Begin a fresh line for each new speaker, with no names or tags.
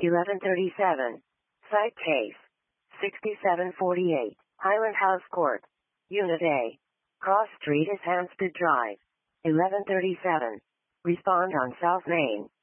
1137. Site case. 6748. Highland House Court. Unit A. Cross Street is Hampstead Drive. 1137. Respond on South Main.